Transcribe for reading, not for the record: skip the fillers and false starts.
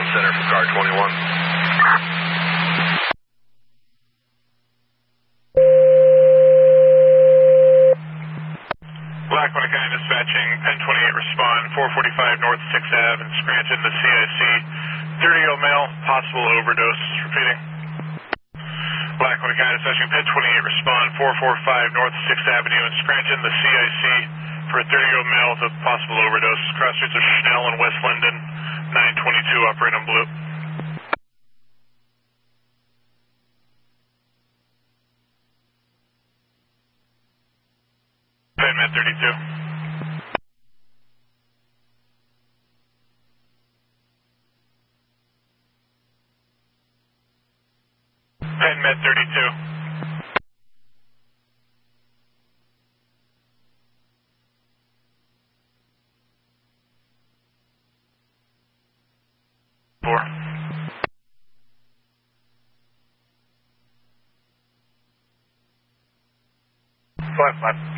Comm Center for car 21. Lackawanna County dispatching, Penn 28 respond, 445 North 6th Ave in Scranton, the CIC. 30-year-old male, possible overdose. Repeating. Lackawanna County dispatching, Penn 28 respond, 445 North 6th Avenue in Scranton, the CIC. For a 30-year-old male with a possible overdose. Cross streets of Schnell and West Linden, 922, operate on blue. Penn Med 32. Penn Med 32. Four. 5-5.